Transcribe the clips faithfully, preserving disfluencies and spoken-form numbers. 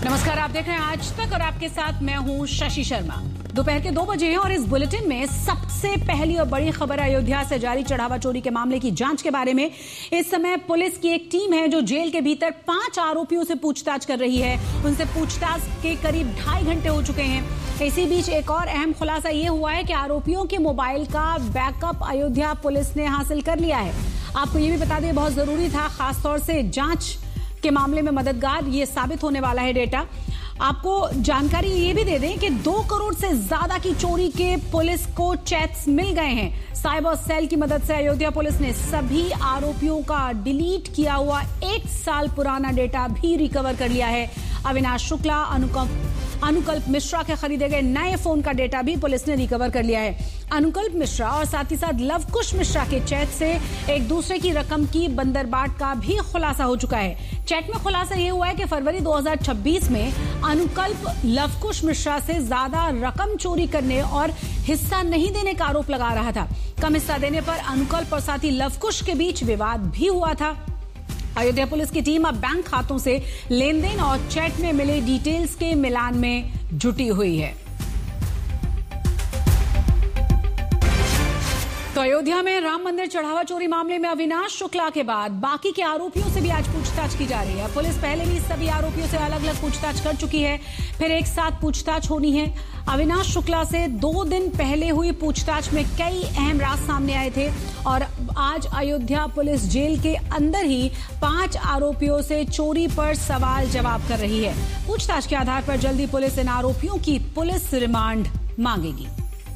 नमस्कार, आप देख रहे हैं आज तक और आपके साथ मैं हूं शशि शर्मा। दोपहर के दो बजे हैं और इस बुलेटिन में सबसे पहली और बड़ी खबर अयोध्या से जारी चढ़ावा चोरी के मामले की जांच के बारे में। इस समय पुलिस की एक टीम है जो जेल के भीतर पांच आरोपियों से पूछताछ कर रही है। उनसे पूछताछ के करीब ढाई घंटे हो चुके हैं। इसी बीच एक और अहम खुलासा ये हुआ है कि आरोपियों के मोबाइल का बैकअप अयोध्या पुलिस ने हासिल कर लिया है। आपको ये भी बता दें, बहुत जरूरी था, खासतौर से जांच के मामले में मददगार ये साबित होने वाला है डेटा। आपको जानकारी ये भी दे दें कि दो करोड़ से ज्यादा की चोरी के पुलिस को चैट्स मिल गए हैं। साइबर सेल की मदद से अयोध्या पुलिस ने सभी आरोपियों का डिलीट किया हुआ एक साल पुराना डेटा भी रिकवर कर लिया है। अविनाश शुक्ला, अनुकंप अनुकल्प मिश्रा के खरीदे गए नए फोन का डेटा भी पुलिस ने रिकवर कर लिया है। अनुकल्प मिश्रा और साथ ही साथ लवकुश मिश्रा के चैट से एक दूसरे की रकम की बंदरबाट का भी खुलासा हो चुका है। चैट में खुलासा यह हुआ है कि फरवरी दो हज़ार छब्बीस में अनुकल्प लवकुश मिश्रा से ज्यादा रकम चोरी करने और हिस्सा नहीं देने का आरोप लगा रहा था। कम हिस्सा देने पर अनुकल्प और साथ ही लवकुश के बीच विवाद भी हुआ था। अयोध्या पुलिस की टीम अब बैंक खातों से लेन देन और चैट में मिले डिटेल्स के मिलान में जुटी हुई है। तो अयोध्या में राम मंदिर चढ़ावा चोरी मामले में अविनाश शुक्ला के बाद बाकी के आरोपियों से भी आज पूछताछ की जा रही है। पुलिस पहले भी सभी आरोपियों से अलग अलग पूछताछ कर चुकी है, फिर एक साथ पूछताछ होनी है। अविनाश शुक्ला से दो दिन पहले हुई पूछताछ में कई अहम राज सामने आए थे और आज अयोध्या पुलिस जेल के अंदर ही पांच आरोपियों से चोरी पर सवाल जवाब कर रही है। पूछताछ के आधार पर जल्दी पुलिस इन आरोपियों की पुलिस रिमांड मांगेगी।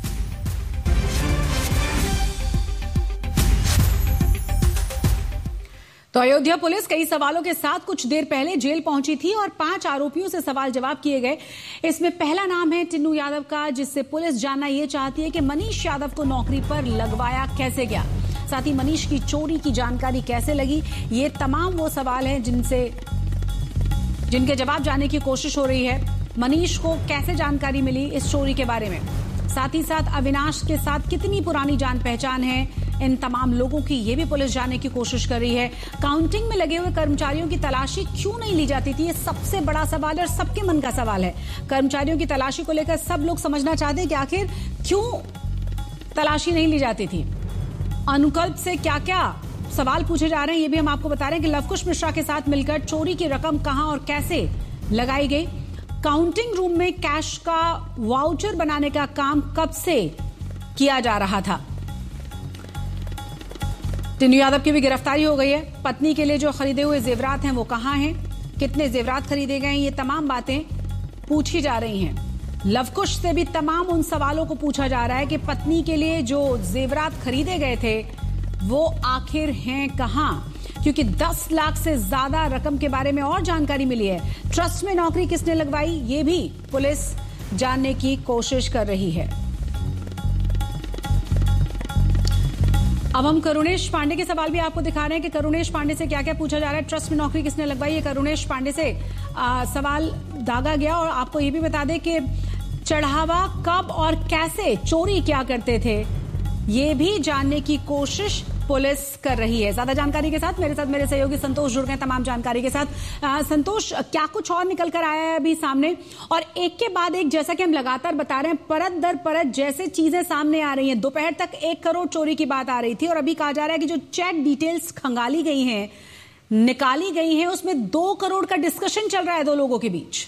तो अयोध्या पुलिस कई सवालों के साथ कुछ देर पहले जेल पहुंची थी और पांच आरोपियों से सवाल जवाब किए गए। इसमें पहला नाम है टिन्नू यादव का, जिससे पुलिस जानना यह चाहती है कि मनीष यादव को नौकरी पर लगवाया कैसे गया, साथ ही मनीष की चोरी की जानकारी कैसे लगी। ये तमाम वो सवाल हैं जिनसे जिनके जवाब जानने की कोशिश हो रही है। मनीष को कैसे जानकारी मिली इस चोरी के बारे में, साथ ही साथ अविनाश के साथ कितनी पुरानी जान पहचान है, इन तमाम लोगों की ये भी पुलिस जानने की कोशिश कर रही है। काउंटिंग में लगे हुए कर्मचारियों की तलाशी क्यों नहीं ली जाती थी, ये सबसे बड़ा सवाल है और सबके मन का सवाल है। कर्मचारियों की तलाशी को लेकर सब लोग समझना चाहते हैं कि आखिर क्यों तलाशी नहीं ली जाती थी। अनुकल्प से क्या क्या सवाल पूछे जा रहे हैं ये भी हम आपको बता रहे हैं कि लवकुश मिश्रा के साथ मिलकर चोरी की रकम कहां और कैसे लगाई गई। काउंटिंग रूम में कैश का वाउचर बनाने का काम कब से किया जा रहा था। टिन्नू यादव की भी गिरफ्तारी हो गई है। पत्नी के लिए जो खरीदे हुए जेवरात हैं वो कहां हैं, कितने जेवरात खरीदे गए हैं, ये तमाम बातें पूछी जा रही हैं। लवकुश से भी तमाम उन सवालों को पूछा जा रहा है कि पत्नी के लिए जो जेवरात खरीदे गए थे वो आखिर हैं कहां, क्योंकि दस लाख से ज्यादा रकम के बारे में और जानकारी मिली है। ट्रस्ट में नौकरी किसने लगवाई ये भी पुलिस जानने की कोशिश कर रही है। अब हम करुणेश पांडे के सवाल भी आपको दिखा रहे हैं कि करुणेश पांडे से क्या क्या पूछा जा रहा है, ट्रस्ट में नौकरी किसने लगवाई। ये करुणेश पांडे से आ, सवाल दागा गया और आपको ये भी बता दें कि चढ़ावा कब और कैसे चोरी क्या करते थे ये भी जानने की कोशिश पुलिस कर रही है। ज्यादा जानकारी के साथ मेरे साथ मेरे सहयोगी संतोष जुड़ गए तमाम जानकारी के साथ। आ, संतोष, क्या कुछ और निकल कर आया है अभी सामने, और एक के बाद एक जैसा कि हम लगातार बता रहे हैं परत दर परत जैसे चीजें सामने आ रही हैं। दोपहर तक एक करोड़ चोरी की बात आ रही थी और अभी कहा जा रहा है कि जो चैट डिटेल्स खंगाली गई हैं, निकाली गई हैं, उसमें दो करोड़ का डिस्कशन चल रहा है दो लोगों के बीच।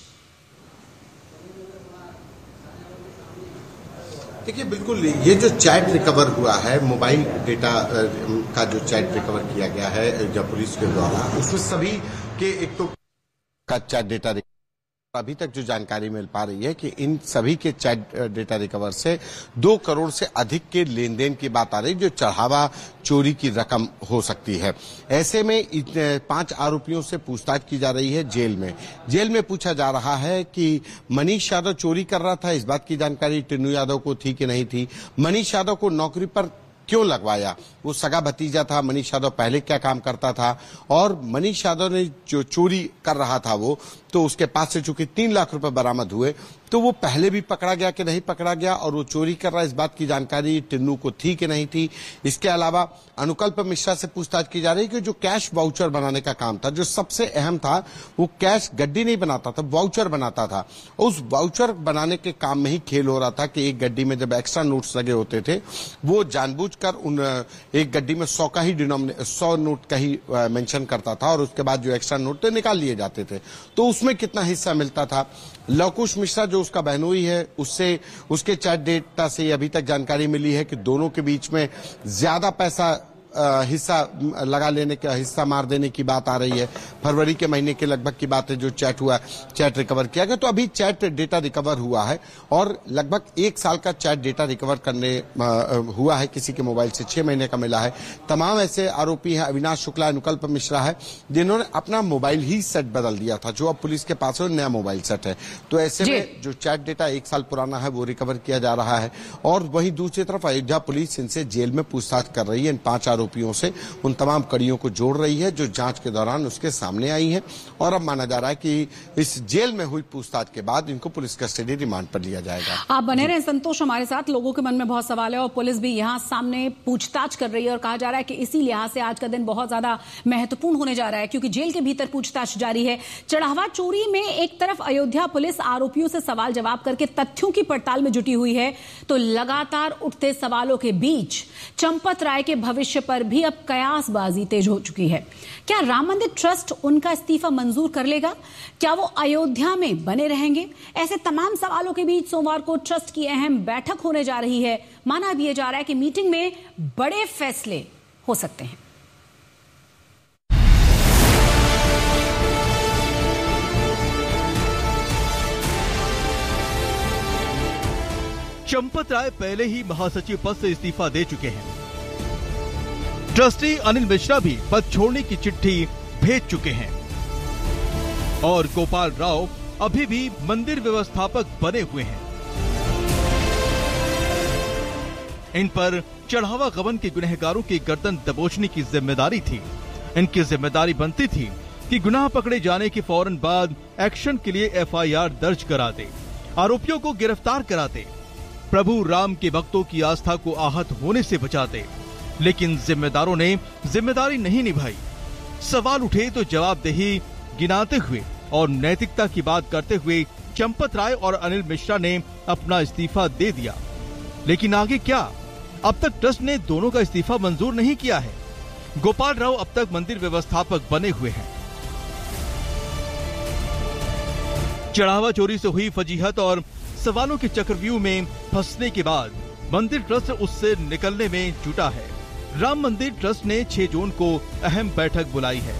देखिए, बिल्कुल ये जो चैट रिकवर हुआ है, मोबाइल डेटा का जो चैट रिकवर किया गया है जब पुलिस के द्वारा, उसमें सभी के एक तो का चैट डेटा, अभी तक जो जानकारी मिल पा रही है कि इन सभी के चैट डेटा रिकवर से दो करोड़ से अधिक के लेन देन की बात आ रही है, जो चढ़ावा चोरी की रकम हो सकती है। ऐसे में पांच आरोपियों से पूछताछ की जा रही है जेल में। जेल में पूछा जा रहा है कि मनीष यादव चोरी कर रहा था, इस बात की जानकारी टिन्नू यादव को थी कि नहीं थी। मनीष यादव को नौकरी पर क्यों लगवाया, वो सगा भतीजा था, मनीष यादव पहले क्या काम करता था, और मनीष यादव ने जो चोरी कर रहा था वो, तो उसके पास से चूंकि तीन लाख रुपए बरामद हुए, तो वो पहले भी पकड़ा गया कि नहीं पकड़ा गया, और वो चोरी कर रहा है इस बात की जानकारी टिन्नू को थी कि नहीं थी। इसके अलावा अनुकल्प मिश्रा से पूछताछ की जा रही है कि जो कैश वाउचर बनाने का काम था, जो सबसे अहम था, वो कैश गड्डी नहीं बनाता था, वाउचर बनाता था। उस वाउचर बनाने के काम में ही खेल हो रहा था कि एक गड्डी में जब एक्स्ट्रा नोट्स लगे होते थे, वो जानबूझकर उन एक गड्डी में सौ का ही डिनोमिने सौ नोट का ही मेंशन करता था, और उसके बाद जो एक्स्ट्रा नोट थे निकाल लिए जाते थे। तो उसमें कितना हिस्सा मिलता था। लवकुश मिश्रा जो उसका बहनोई है, उससे उसके चैट डेटा से अभी तक जानकारी मिली है कि दोनों के बीच में ज्यादा पैसा हिस्सा लगा लेने का, हिस्सा मार देने की बात आ रही है। फरवरी के महीने के लगभग की बात है जो चैट हुआ, चैट रिकवर किया गया। तो अभी चैट डेटा रिकवर हुआ है, और लगभग एक साल का चैट डेटा रिकवर करने हुआ है, किसी के मोबाइल से छह महीने का मिला है। तमाम ऐसे आरोपी हैं, अविनाश शुक्ला, अनुकल्प मिश्रा है, जिन्होंने अपना मोबाइल ही सेट बदल दिया था, जो अब पुलिस के पास नया मोबाइल सेट है। तो ऐसे में जो चैट डेटा एक साल पुराना है वो रिकवर किया जा रहा है। और वहीं दूसरी तरफ अयोध्या पुलिस इनसे जेल में पूछताछ कर रही है, इन पांच आरोपियों से उन तमाम कड़ियों को जोड़ रही है जो जांच के दौरान उसके सामने आई है, और अब माना जा रहा है कि इस जेल में हुई पूछताछ के बाद इनको पुलिस कस्टडी रिमांड पर लिया जाएगा। आप बने रहे संतोष हमारे साथ, लोगों के मन में बहुत सवाल है और पुलिस भी यहां सामने पूछताछ कर रही है, और कहा जा रहा है कि इसी लिहाज से आज का दिन बहुत ज्यादा महत्वपूर्ण होने जा रहा है, क्योंकि जेल के भीतर पूछताछ जारी है। चढ़ावा चोरी में एक तरफ अयोध्या पुलिस आरोपियों से सवाल जवाब करके तथ्यों की पड़ताल में जुटी हुई है, तो लगातार उठते सवालों के बीच चंपत राय के भविष्य पर भी अब कयासबाजी तेज हो चुकी है। क्या राम मंदिर ट्रस्ट उनका इस्तीफा मंजूर कर लेगा? क्या वो अयोध्या में बने रहेंगे? ऐसे तमाम सवालों के बीच सोमवार को ट्रस्ट की अहम बैठक होने जा रही है। माना भी यह जा रहा है कि मीटिंग में बड़े फैसले हो सकते हैं। चंपत राय पहले ही महासचिव पद से इस्तीफा दे चुके हैं। ट्रस्टी अनिल मिश्रा भी पद छोड़ने की चिट्ठी भेज चुके हैं, और गोपाल राव अभी भी मंदिर व्यवस्थापक बने हुए हैं। इन पर चढ़ावा गबन के गुनहगारों की गर्दन दबोचने की जिम्मेदारी थी। इनकी जिम्मेदारी बनती थी कि गुनाह पकड़े जाने के फौरन बाद एक्शन के लिए एफ आई आर दर्ज कराते, आरोपियों को गिरफ्तार कराते, प्रभु राम के भक्तों की आस्था को आहत होने से बचाते। लेकिन जिम्मेदारों ने जिम्मेदारी नहीं निभाई। सवाल उठे तो जवाबदेही गिनाते हुए और नैतिकता की बात करते हुए चंपत राय और अनिल मिश्रा ने अपना इस्तीफा दे दिया। लेकिन आगे क्या? अब तक ट्रस्ट ने दोनों का इस्तीफा मंजूर नहीं किया है। गोपाल राव अब तक मंदिर व्यवस्थापक बने हुए हैं। चढ़ावा चोरी से हुई फजीहत और सवालों के चक्रव्यूह में फंसने के बाद मंदिर ट्रस्ट उससे निकलने में जुटा है। राम मंदिर ट्रस्ट ने छह जून को अहम बैठक बुलाई है।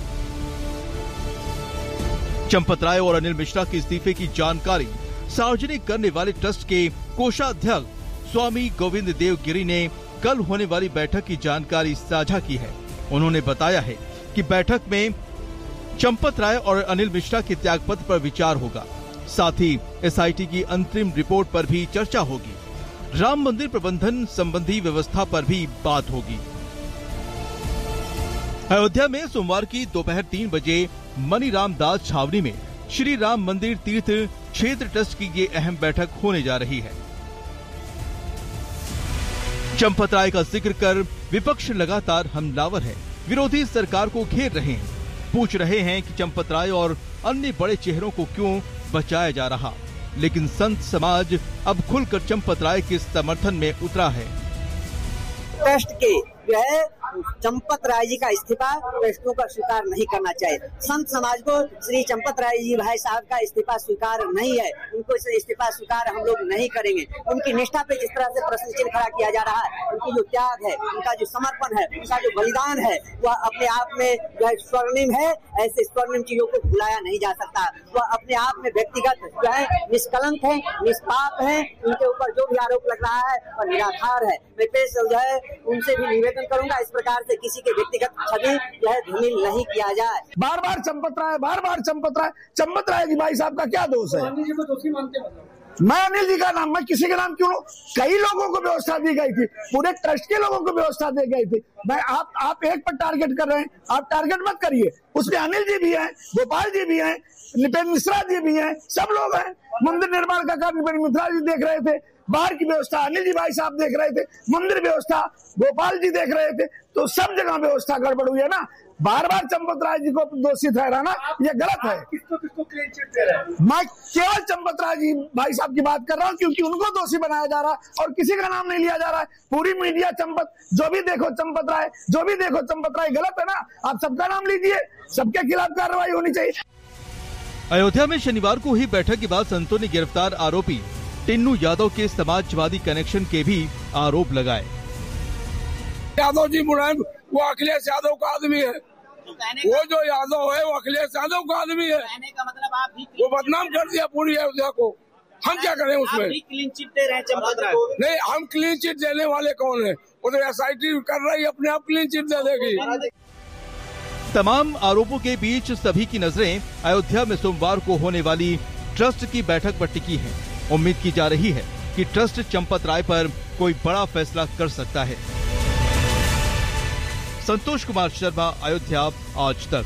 चंपत राय और अनिल मिश्रा के इस्तीफे की जानकारी सार्वजनिक करने वाले ट्रस्ट के कोषाध्यक्ष स्वामी गोविंद देव गिरी ने कल होने वाली बैठक की जानकारी साझा की है। उन्होंने बताया है कि बैठक में चंपत राय और अनिल मिश्रा के त्यागपत्र पर विचार होगा। साथ ही एस आई टी की अंतरिम रिपोर्ट पर भी चर्चा होगी। राम मंदिर प्रबंधन संबंधी व्यवस्था पर भी बात होगी। अयोध्या में सोमवार की दोपहर तीन बजे मनी रामदास छावनी में श्री राम मंदिर तीर्थ क्षेत्र ट्रस्ट की ये अहम बैठक होने जा रही है। चंपत राय का जिक्र कर विपक्ष लगातार हमलावर है। विरोधी सरकार को घेर रहे हैं, पूछ रहे हैं कि चंपत राय और अन्य बड़े चेहरों को क्यों बचाया जा रहा। लेकिन संत समाज अब खुलकर चंपत राय के समर्थन में उतरा है। ट्रस्ट के जो है चंपत राय जी का इस्तीफा ट्रस्टियों का स्वीकार नहीं करना चाहिए। संत समाज को श्री चंपत राय जी भाई साहब का इस्तीफा स्वीकार नहीं है, उनको इस्तीफा स्वीकार हम लोग नहीं करेंगे। उनकी निष्ठा पे जिस तरह से प्रश्न चिन्ह खड़ा किया जा रहा है, उनकी जो त्याग है, उनका जो समर्पण है, उनका जो बलिदान है, वह अपने आप में जो है स्वर्णिम है। ऐसे स्वर्णिम चीजों को भुलाया नहीं जा सकता। वह अपने आप में व्यक्तिगत जो है निष्कलंक है, निष्पाप है। उनके ऊपर जो भी आरोप लग रहा है वह निराधार है। मैं पेश जो है उनसे भी निवेदन करूंगा इस प्रकार से किसी के व्यक्तिगत छवि जो है धूमिल नहीं किया जाए। बार बार चंपत राय बार बार चंपत राय चंपत राय जी भाई साहब का क्या दोष है? गांधी जी को दोषी मानते हैं? मैं अनिल जी का नाम, मैं किसी का नाम क्यों लूं? कई लोगों को व्यवस्था दी गई थी, पूरे ट्रस्ट के लोगों को व्यवस्था दी गई थी। मैं आप आप एक पर टारगेट कर रहे हैं, आप टारगेट मत करिए। उसमें अनिल जी भी हैं, गोपाल जी भी हैं, निपेंद्र मिश्रा जी भी हैं, सब लोग हैं। मंदिर निर्माण का कार्य निपेंद्र मिश्रा जी देख रहे थे, बाहर की व्यवस्था अनिल जी भाई साहब देख रहे थे, मंदिर व्यवस्था गोपाल जी देख रहे थे। तो सब जगह व्यवस्था गड़बड़ हुई है ना। बार बार चंपत राय जी को दोषी ठहराना ये गलत है। किसको किसको क्लीन चिट दे रहे हैं? मैं केवल चंपत राय जी भाई साहब की बात कर रहा हूँ, क्योंकि उनको दोषी बनाया जा रहा है और किसी का नाम नहीं लिया जा रहा है। पूरी मीडिया चंपत, जो भी देखो चंपत राय, जो भी देखो चंपत राय, गलत है ना। आप सबका नाम लीजिए, सबके खिलाफ कार्रवाई होनी चाहिए। अयोध्या में शनिवार को हुई बैठक के बाद संतों ने गिरफ्तार आरोपी टिन्नू यादव के समाजवादी कनेक्शन के भी आरोप लगाए। यादव जी मुलायम, वो अखिलेश यादव का आदमी है। वो जो यादव है वो अखिलेश यादव का आदमी है। कहने का मतलब आप भी वो बदनाम कर दिया पूरी अयोध्या को। हम क्या करें उसमें? आप भी क्लीन चिट दे रहे हैं चंपत राय। नहीं, हम क्लीन चिट देने वाले कौन है? वो तो एस आई टी कर रही है, अपने आप क्लीन चिट दे देगी। तमाम आरोपों के बीच सभी की नजरें अयोध्या में सोमवार को होने वाली ट्रस्ट की बैठक पर टिकी हैं। उम्मीद की जा रही है कि ट्रस्ट चंपत राय पर कोई बड़ा फैसला कर सकता है। संतोष कुमार शर्मा, अयोध्या आज तक।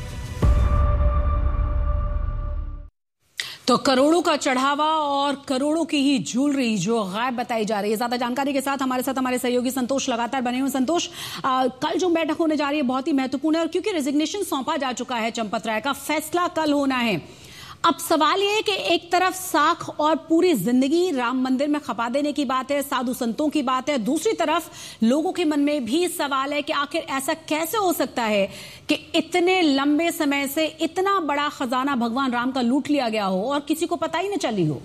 तो करोड़ों का चढ़ावा और करोड़ों की ही ज्वेलरी जो गायब बताई जा रही है। ज्यादा जानकारी के साथ हमारे साथ हमारे सहयोगी संतोष लगातार बने हुए। संतोष, आ, कल जो बैठक होने जा रही है बहुत ही महत्वपूर्ण है, और क्योंकि रेजिग्नेशन सौंपा जा चुका है चंपत राय का, फैसला कल होना है। अब सवाल ये है कि एक तरफ साख और पूरी जिंदगी राम मंदिर में खपा देने की बात है, साधु संतों की बात है, दूसरी तरफ लोगों के मन में भी सवाल है कि आखिर ऐसा कैसे हो सकता है कि इतने लंबे समय से इतना बड़ा खजाना भगवान राम का लूट लिया गया हो और किसी को पता ही न चली हो।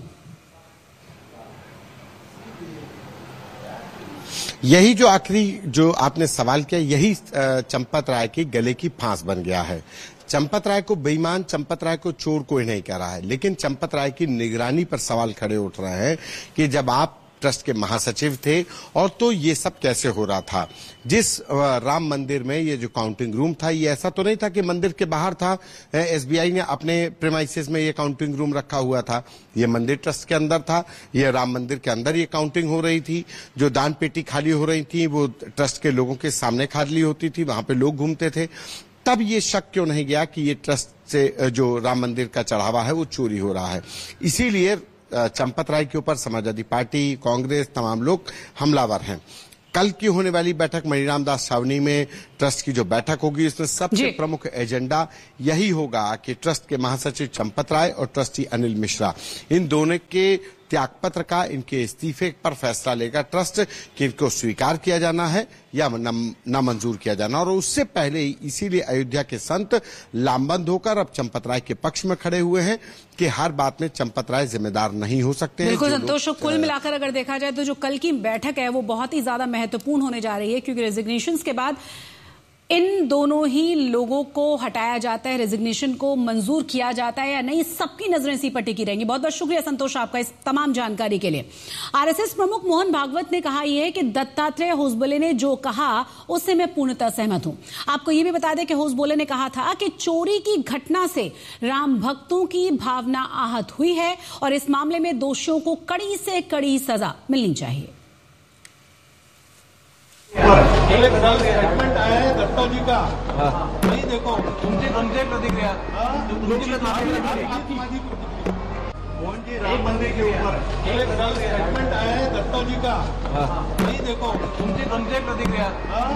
यही जो आखिरी जो आपने सवाल किया, यही चंपत राय के गले की फांस बन गया है। चंपत राय को बेईमान, चंपत राय को चोर कोई नहीं कह रहा है, लेकिन चंपत राय की निगरानी पर सवाल खड़े उठ रहे हैं कि जब आप ट्रस्ट के महासचिव थे और तो ये सब कैसे हो रहा था। जिस राम मंदिर में ये जो काउंटिंग रूम था, ये ऐसा तो नहीं था कि मंदिर के बाहर था। एसबीआई ने अपने प्रेमाइसेस में ये काउंटिंग रूम रखा हुआ था। ये मंदिर ट्रस्ट के अंदर था, ये राम मंदिर के अंदर ये काउंटिंग हो रही थी। जो दान पेटी खाली हो रही थी वो ट्रस्ट के लोगों के सामने खाली होती थी, वहां पे लोग घूमते थे। तब ये शक क्यों नहीं गया कि ये ट्रस्ट से जो राम मंदिर का चढ़ावा है वो चोरी हो रहा है। इसीलिए चंपत राय के ऊपर समाजवादी पार्टी, कांग्रेस, तमाम लोग हमलावर हैं। कल की होने वाली बैठक मणिराम दास छावनी में ट्रस्ट की जो बैठक होगी, इसमें सबसे प्रमुख एजेंडा यही होगा कि ट्रस्ट के महासचिव चंपत राय और ट्रस्टी अनिल मिश्रा, इन दोनों के त्यागपत्र का, इनके इस्तीफे पर फैसला लेगा ट्रस्ट कि इनको स्वीकार किया जाना है या नामंजूर किया जाना। और उससे पहले ही इसीलिए अयोध्या के संत लामबंद होकर अब चंपत राय के पक्ष में खड़े हुए हैं कि हर बात में चंपत राय जिम्मेदार नहीं हो सकते हैं। बिल्कुल संतोष, कुल मिलाकर अगर देखा जाए तो जो कल की बैठक है वो बहुत ही ज्यादा महत्वपूर्ण होने जा रही है, क्योंकि रेजिग्नेशन के बाद इन दोनों ही लोगों को हटाया जाता है, रेजिग्नेशन को मंजूर किया जाता है या नहीं, सबकी नजरें इसी पर टिकी रहेंगी। बहुत बहुत शुक्रिया संतोष आपका इस तमाम जानकारी के लिए। आरएसएस प्रमुख मोहन भागवत ने कहा यह है कि दत्तात्रेय होसबोले ने जो कहा उससे मैं पूर्णतः सहमत हूं। आपको यह भी बता दें कि होसबोले ने कहा था कि चोरी की घटना से राम भक्तों की भावना आहत हुई है और इस मामले में दोषियों को कड़ी से कड़ी सजा मिलनी चाहिए। एक साल स्टेटमेंट आया है दत्ता जी का, नहीं देखो उनसे उनसे प्रतिक्रिया मोहन जी राम मंदिर के ऊपर एक साल स्टेटमेंट आया है दत्ता जी का, नहीं देखो उनसे उनसे प्रतिक्रिया।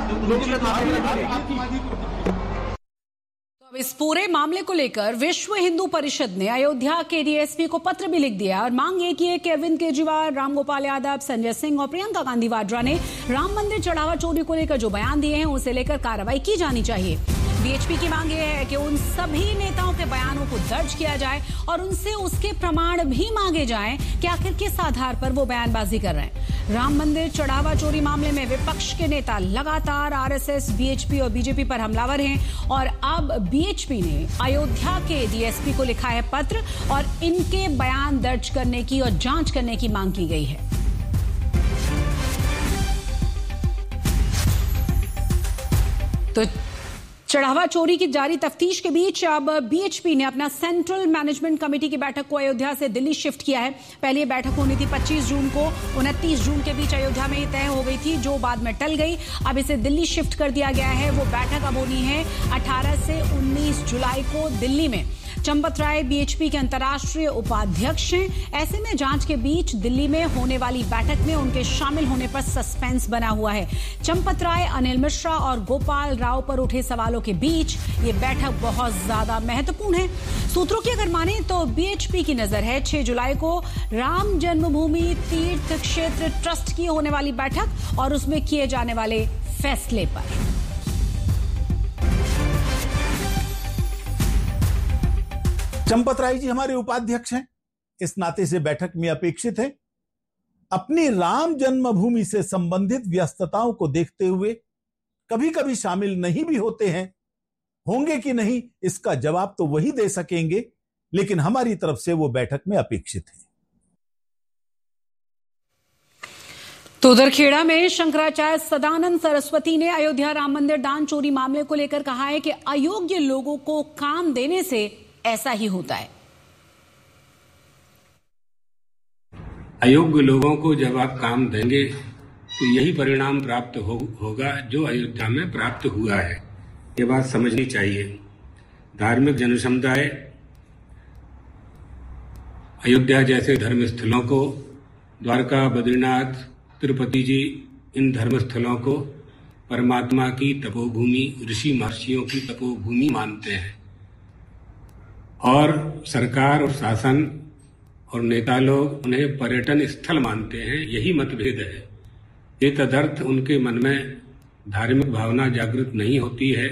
अब इस पूरे मामले को लेकर विश्व हिंदू परिषद ने अयोध्या के डीएसपी को पत्र भी लिख दिया और मांग ये की है कि अरविंद केजरीवाल, रामगोपाल यादव, संजय सिंह और प्रियंका गांधी वाड्रा ने राम मंदिर चढ़ावा चोरी को लेकर जो बयान दिए हैं उसे लेकर कार्रवाई की जानी चाहिए। बीएचपी की मांग यह है कि उन सभी नेताओं के बयानों को दर्ज किया जाए और उनसे उसके प्रमाण भी मांगे जाएं कि आखिर किस आधार पर वो बयानबाजी कर रहे हैं। राम मंदिर चढ़ावा चोरी मामले में विपक्ष के नेता लगातार आरएसएस, बीएचपी और बीजेपी पर हमलावर हैं और अब बीएचपी ने अयोध्या के डीएसपी को लिखा है पत्र और इनके बयान दर्ज करने की और जांच करने की मांग की गई है। तो चढ़ावा चोरी की जारी तफ्तीश के बीच अब बीएचपी ने अपना सेंट्रल मैनेजमेंट कमेटी की बैठक को अयोध्या से दिल्ली शिफ्ट किया है। पहले ये बैठक होनी थी पच्चीस जून को, उनतीस जून के बीच अयोध्या में ये तय हो गई थी, जो बाद में टल गई। अब इसे दिल्ली शिफ्ट कर दिया गया है। वो बैठक अब होनी है अठारह से उन्नीस जुलाई को दिल्ली में। चंपत राय बीएचपी के अंतर्राष्ट्रीय उपाध्यक्ष हैं। ऐसे में जांच के बीच दिल्ली में होने वाली बैठक में उनके शामिल होने पर सस्पेंस बना हुआ है। चंपत राय, अनिल मिश्रा और गोपाल राव पर उठे सवालों के बीच ये बैठक बहुत ज्यादा महत्वपूर्ण है। सूत्रों की अगर माने तो बीएचपी की नजर है छह जुलाई को राम जन्मभूमि तीर्थ क्षेत्र ट्रस्ट की होने वाली बैठक और उसमें किए जाने वाले फैसले पर। चंपत राय जी हमारे उपाध्यक्ष हैं, इस नाते से बैठक में अपेक्षित है। अपनी राम जन्मभूमि से संबंधित व्यस्तताओं को देखते हुए कभी कभी शामिल नहीं भी होते हैं। होंगे कि नहीं इसका जवाब तो वही दे सकेंगे, लेकिन हमारी तरफ से वो बैठक में अपेक्षित है। तो उधर खेड़ा में शंकराचार्य सदानंद सरस्वती ने अयोध्या राम मंदिर दान चोरी मामले को लेकर कहा है कि अयोग्य लोगों को काम देने से ऐसा ही होता है। अयोग्य लोगों को जब आप काम देंगे तो यही परिणाम प्राप्त हो, होगा जो अयोध्या में प्राप्त हुआ है। ये बात समझनी चाहिए। धार्मिक जनसमुदाय अयोध्या जैसे धर्म स्थलों को, द्वारका, बद्रीनाथ, तिरुपति जी, इन धर्म स्थलों को परमात्मा की तपोभूमि, ऋषि महर्षियों की तपोभूमि मानते हैं और सरकार और शासन और नेता लोग उन्हें पर्यटन स्थल मानते हैं। यही मतभेद है। ये तदर्थ उनके मन में धार्मिक भावना जागृत नहीं होती है।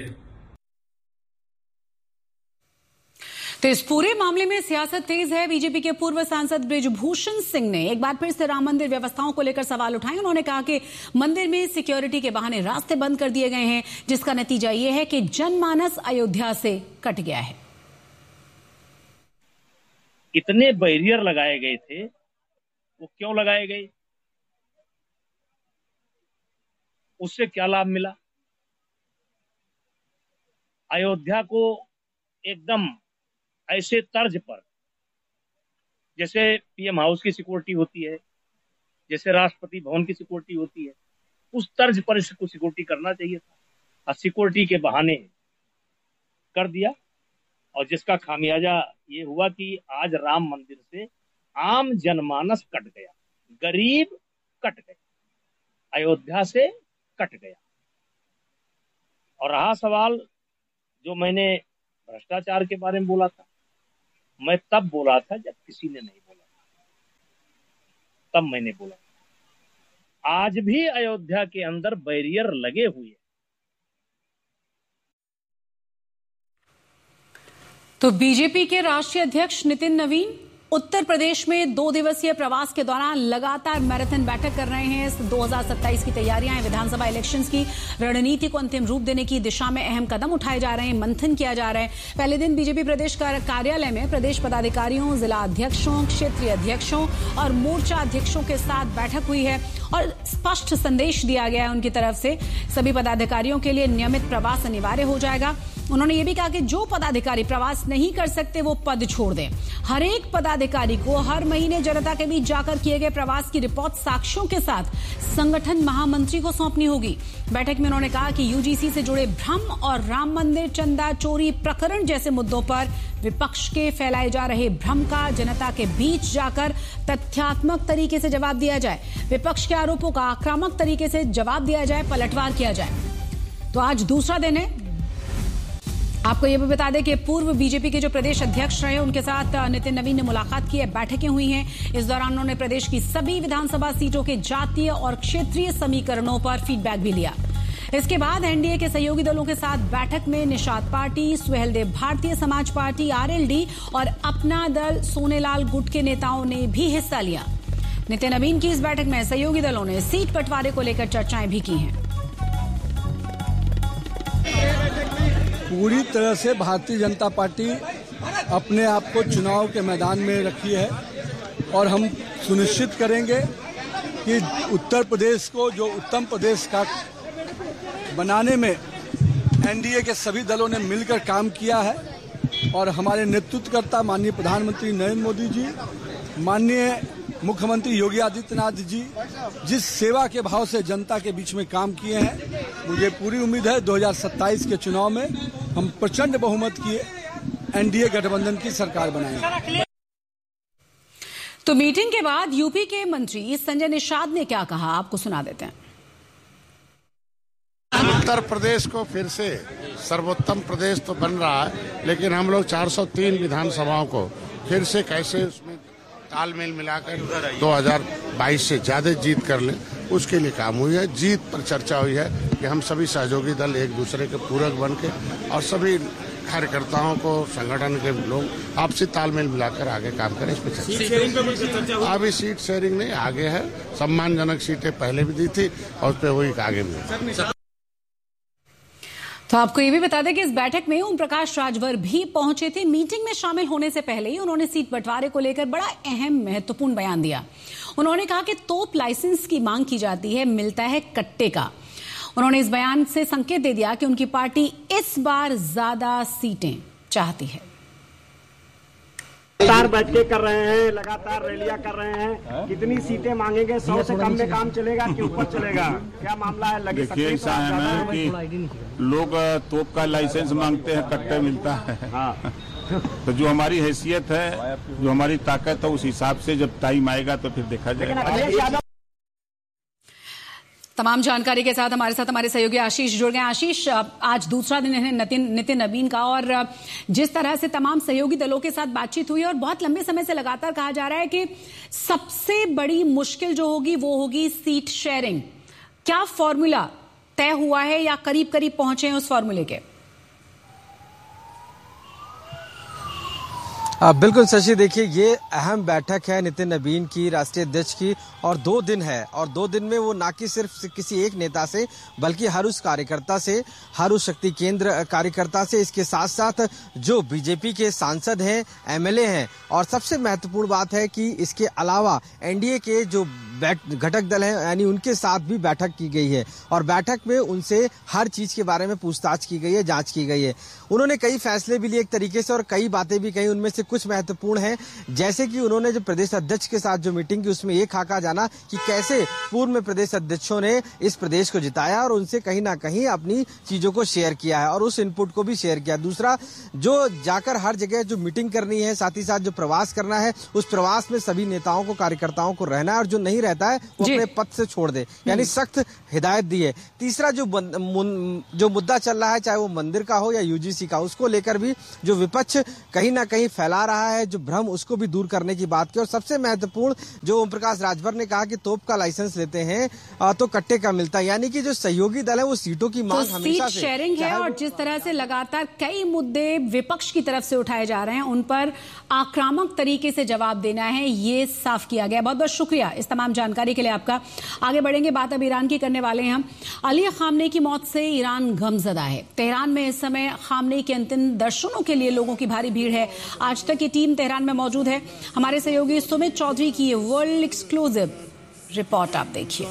तो इस पूरे मामले में सियासत तेज है। बीजेपी के पूर्व सांसद बृजभूषण सिंह ने एक बार फिर से राम मंदिर व्यवस्थाओं को लेकर सवाल उठाए। उन्होंने कहा कि मंदिर में सिक्योरिटी के बहाने रास्ते बंद कर दिए गए हैं, जिसका नतीजा ये है कि जनमानस अयोध्या से कट गया है। इतने बैरियर लगाए गए थे, वो क्यों लगाए गए? उससे क्या लाभ मिला? अयोध्या को एकदम ऐसे तर्ज पर, जैसे पीएम हाउस की सिक्योरिटी होती है, जैसे राष्ट्रपति भवन की सिक्योरिटी होती है, उस तर्ज पर इसको सिक्योरिटी करना चाहिए था। और सिक्योरिटी के बहाने कर दिया, और जिसका खामियाजा ये हुआ कि आज राम मंदिर से आम जनमानस कट गया, गरीब कट गया, अयोध्या से कट गया। और रहा सवाल जो मैंने भ्रष्टाचार के बारे में बोला था, मैं तब बोला था जब किसी ने नहीं बोला, तब मैंने बोला। आज भी अयोध्या के अंदर बैरियर लगे हुए हैं। तो बीजेपी के राष्ट्रीय अध्यक्ष नितिन नवीन उत्तर प्रदेश में दो दिवसीय प्रवास के दौरान लगातार मैराथन बैठक कर रहे हैं। दो हज़ार सत्ताईस की तैयारियां हैं, विधानसभा इलेक्शंस की रणनीति को अंतिम रूप देने की दिशा में अहम कदम उठाए जा रहे हैं, मंथन किया जा रहा है। पहले दिन बीजेपी प्रदेश कार्यालय में प्रदेश पदाधिकारियों, जिला अध्यक्षों, क्षेत्रीय अध्यक्षों और मोर्चा अध्यक्षों के साथ बैठक हुई है और स्पष्ट संदेश दिया गया है उनकी तरफ से। सभी पदाधिकारियों के लिए नियमित प्रवास अनिवार्य हो जाएगा। उन्होंने ये भी कहा कि जो पदाधिकारी प्रवास नहीं कर सकते वो पद छोड़ दें। हर एक पदाधिकारी को हर महीने जनता के बीच जाकर किए गए प्रवास की रिपोर्ट साक्ष्यों के साथ संगठन महामंत्री को सौंपनी होगी। बैठक में उन्होंने कहा कि यूजीसी से जुड़े भ्रम और राम मंदिर चंदा चोरी प्रकरण जैसे मुद्दों पर विपक्ष के फैलाए जा रहे भ्रम का जनता के बीच जाकर तथ्यात्मक तरीके से जवाब दिया जाए। विपक्ष के आरोपों का आक्रामक तरीके से जवाब दिया जाए, पलटवार किया जाए। तो आज दूसरा दिन है। आपको यह भी बता दें कि पूर्व बीजेपी के जो प्रदेश अध्यक्ष रहे उनके साथ नितिन नवीन ने मुलाकात की है, बैठकें हुई हैं। इस दौरान उन्होंने प्रदेश की सभी विधानसभा सीटों के जातीय और क्षेत्रीय समीकरणों पर फीडबैक भी लिया। इसके बाद एनडीए के सहयोगी दलों के साथ बैठक में Nishad party, Suheldev Bharatiya Samaj party, RLD और अपना दल सोनेलाल गुट के नेताओं ने भी हिस्सा लिया। नितिन नवीन की इस बैठक में सहयोगी दलों ने सीट बंटवारे को लेकर चर्चाएं भी की हैं। पूरी तरह से भारतीय जनता पार्टी अपने आप को चुनाव के मैदान में रखी है और हम सुनिश्चित करेंगे कि उत्तर प्रदेश को जो उत्तम प्रदेश का बनाने में एनडीए के सभी दलों ने मिलकर काम किया है और हमारे नेतृत्वकर्ता माननीय प्रधानमंत्री नरेंद्र मोदी जी, माननीय मुख्यमंत्री योगी आदित्यनाथ जी जिस सेवा के भाव से जनता के बीच में काम किए हैं, मुझे पूरी उम्मीद है दो हज़ार सत्ताईस के चुनाव में हम प्रचंड बहुमत की एनडीए गठबंधन की सरकार बनाएंगे। तो मीटिंग के बाद यूपी के मंत्री संजय निषाद ने क्या कहा, आपको सुना देते हैं। उत्तर प्रदेश को फिर से सर्वोत्तम प्रदेश तो बन रहा है, लेकिन हम लोग चार सौ तीन विधानसभाओं को फिर से कैसे उसमें तालमेल मिलाकर दो हज़ार बाईस से ज्यादा जीत कर लें, उसके लिए काम हुई है। जीत पर चर्चा हुई है कि हम सभी सहयोगी दल एक दूसरे के पूरक बन के और सभी कार्यकर्ताओं को, संगठन के लोग आपसी तालमेल मिलाकर आगे काम करें। इस पर चर्चा अभी सीट शेयरिंग नहीं, आगे है। सम्मानजनक सीटें पहले भी दी थी और उस पर वही आगे भी। तो आपको ये भी बता दें कि इस बैठक में ओम प्रकाश राजभर भी पहुंचे थे। मीटिंग में शामिल होने से पहले ही उन्होंने सीट बंटवारे को लेकर बड़ा अहम महत्वपूर्ण बयान दिया। उन्होंने कहा कि तोप लाइसेंस की मांग की जाती है, मिलता है कट्टे का। उन्होंने इस बयान से संकेत दे दिया कि उनकी पार्टी इस बार ज्यादा सीटें चाहती है। लगातार बैठकें कर रहे हैं, लगातार रैलियां कर रहे हैं, कितनी सीटें मांगेंगे? सौ से कम में काम चलेगा कि ऊपर चलेगा? क्या मामला है? लगे देखिए ऐसा है ना कि लोग तोप का लाइसेंस मांगते हैं, कट्टे मिलता है। हाँ। तो जो हमारी हैसियत है, जो हमारी ताकत है, उस हिसाब से जब टाइम आएगा तो फिर देखा जाएगा। तमाम जानकारी के साथ हमारे साथ हमारे सहयोगी आशीष जुड़ गए। आशीष, आज दूसरा दिन है नितिन नितिन नवीन का, और जिस तरह से तमाम सहयोगी दलों के साथ बातचीत हुई और बहुत लंबे समय से लगातार कहा जा रहा है कि सबसे बड़ी मुश्किल जो होगी वो होगी सीट शेयरिंग। क्या फॉर्मूला तय हुआ है या करीब करीब पहुंचे हैं उस फॉर्मूले के? बिल्कुल शशि, देखिए ये अहम बैठक है नितिन नवीन की, राष्ट्रीय अध्यक्ष की, और दो दिन है। और दो दिन में वो ना कि सिर्फ किसी एक नेता से बल्कि हर उस कार्यकर्ता से, हर उस शक्ति केंद्र कार्यकर्ता से, इसके साथ साथ जो बीजेपी के सांसद हैं, एमएलए हैं, और सबसे महत्वपूर्ण बात है कि इसके अलावा एनडीए के जो घटक दल हैं यानी उनके साथ भी बैठक की गई है। और बैठक में उनसे हर चीज के बारे में पूछताछ की गई है, जांच की गई है। उन्होंने कई फैसले भी लिए एक तरीके से और कई बातें भी कही। उनमें से कुछ महत्वपूर्ण है, जैसे कि उन्होंने जो प्रदेश अध्यक्ष के साथ जो मीटिंग की उसमें एक खाका जाना कि कैसे पूर्व में प्रदेश अध्यक्षों ने इस प्रदेश को जिताया और उनसे कहीं ना कहीं अपनी चीजों को शेयर किया है और उस इनपुट को भी शेयर किया। दूसरा, जो जाकर हर जगह जो मीटिंग करनी है, साथ ही साथ जो प्रवास करना है, उस प्रवास में सभी नेताओं को, कार्यकर्ताओं को रहना है और जो नहीं रहता है वो अपने पद से छोड़ दे, यानी सख्त हिदायत दी है। तीसरा, जो जो मुद्दा चल रहा है, चाहे वो मंदिर का हो या यूजीसी का, उसको लेकर भी जो विपक्ष कहीं ना कहीं फैला रहा है जो भ्रम, उसको भी दूर करने की बात की। और सबसे महत्वपूर्ण, जो ओम प्रकाश राजभर ने कहा कि तोप का लाइसेंस लेते हैं तो कट्टे का मिलता है, यानी कि जो सहयोगी दल है वो सीटों की मांग तो हमेशा सीट शेयरिंग है। और जिस तरह से लगातार कई मुद्दे विपक्ष की तरफ से उठाए जा रहे हैं, उन पर आक्रामक तरीके से जवाब देना है, ये साफ किया गया। बहुत बहुत शुक्रिया इस तमाम जानकारी के लिए आपका। आगे बढ़ेंगे, बात अब ईरान की करने वाले हैं हम। अली खामनेई की मौत से ईरान गमजदा है। तेहरान में इस समय खामनेई के अंतिम दर्शनों के लिए लोगों की भारी भीड़ है। आज तक की टीम तेहरान में मौजूद है। हमारे सहयोगी सुमित चौधरी की वर्ल्ड एक्सक्लूसिव रिपोर्ट आप देखिए।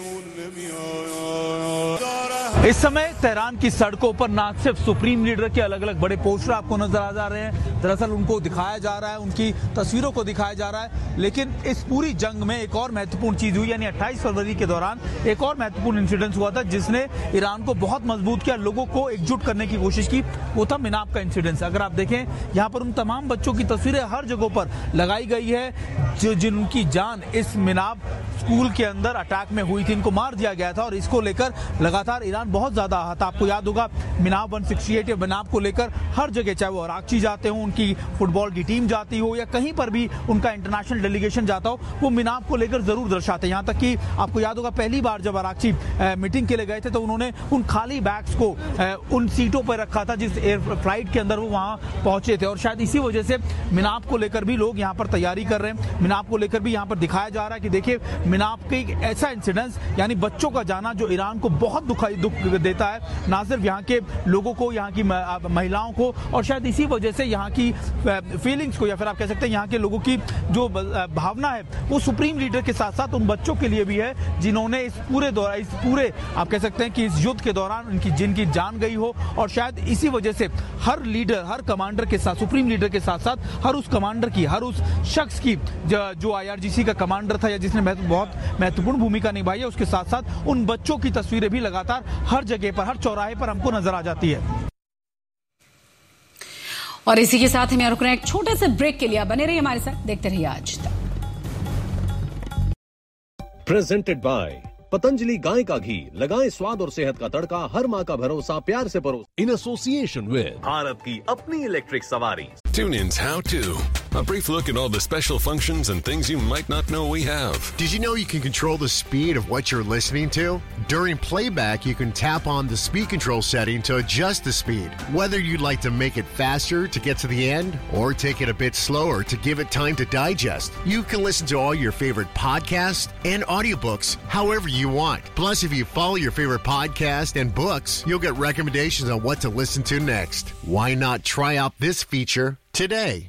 इस समय तेहरान की सड़कों पर ना सिर्फ सुप्रीम लीडर के अलग अलग बड़े पोस्टर आपको नजर आ जा रहे हैं, दरअसल उनको दिखाया जा रहा है, उनकी तस्वीरों को दिखाया जा रहा है। लेकिन इस पूरी जंग में एक और महत्वपूर्ण चीज हुई, यानी अट्ठाईस फरवरी के दौरान एक और महत्वपूर्ण इंसिडेंस हुआ था जिसने ईरान को बहुत मजबूत किया, लोगों को एकजुट करने की कोशिश की। वो था मिनाब का इंसिडेंस। अगर आप देखें यहाँ पर उन तमाम बच्चों की तस्वीरें हर जगहों पर लगाई गई है जो जिनकी जान इस मिनाब स्कूल के अंदर अटैक में हुई थी, इनको मार दिया गया था। और इसको लेकर लगातार ईरान बहुत ज्यादा आहत। आपको याद होगा मिनाब एक सौ अड़सठ या मिनाब को लेकर हर जगह, चाहे वो अराकची जाते हो, उनकी फुटबॉल की टीम जाती हो या कहीं पर भी उनका इंटरनेशनल डेलीगेशन जाता हो, वो मिनाब को लेकर जरूर दर्शाते हैं। यहाँ तक कि आपको याद होगा पहली बार जब अराकची मीटिंग के लिए गए थे तो उन्होंने उन खाली बैग्स को आ, उन सीटों पर रखा था जिस एयर फ्लाइट के अंदर वो वहां पहुंचे थे। और शायद इसी वजह से मिनाब को लेकर भी लोग यहाँ पर तैयारी कर रहे हैं। मिनाब को लेकर भी यहाँ पर दिखाया जा रहा है कि देखिए मिनाप के एक ऐसा इंसिडेंस, यानी बच्चों का जाना जो ईरान को बहुत दुखाई दुख देता है, ना सिर्फ यहाँ के लोगों को, यहाँ की महिलाओं को, और शायद इसी वजह से यहाँ की फीलिंग्स को, या फिर आप कह सकते हैं यहाँ के लोगों की जो भावना है वो सुप्रीम लीडर के साथ साथ उन बच्चों के लिए भी है जिन्होंने इस पूरे दौरान, इस पूरे आप कह सकते हैं कि इस युद्ध के दौरान उनकी जिनकी जान गई हो। और शायद इसी वजह से हर लीडर, हर कमांडर के साथ, सुप्रीम लीडर के साथ साथ हर उस कमांडर की, हर उस शख्स की जो आईआरजीसी का कमांडर था या जिसने बहुत महत्वपूर्ण भूमिका निभाई है, उसके साथ साथ उन बच्चों की तस्वीरें भी लगातार हर जगह पर, हर चौराहे पर हमको नजर आ जाती है। और इसी के साथ हमें रुक रहे हैं एक छोटे से ब्रेक के लिए। बने रहिए हमारे साथ, देखते रहिए आज तक। प्रेजेंटेड बाय पतंजलि गाय का घी, लगाएं स्वाद और सेहत का तड़का, हर माँ का भरोसा, प्यार से परोस। इन एसोसिएशन विद भारत की अपनी इलेक्ट्रिक सवारी। Tune in's How To. A brief look at all the special functions and things you might not know we have. Did you know you can control the speed of what you're listening to? During playback, you can tap on the speed control setting to adjust the speed. Whether you'd like to make it faster to get to the end or take it a bit slower to give it time to digest, you can listen to all your favorite podcasts and audiobooks however you want. Plus, if you follow your favorite podcast and books, you'll get recommendations on what to listen to next. Why not try out this feature today?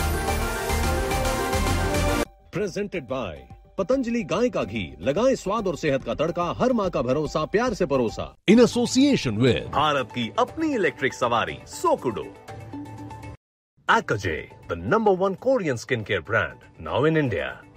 Presented by Patanjali गाय का घी, लगाएं स्वाद और सेहत का तड़का, हर माँ का भरोसा, प्यार से परोसा। इन एसोसिएशन विद भारत की अपनी इलेक्ट्रिक सवारी सोकुडो। Akaje, the number one Korean skincare brand, now in India.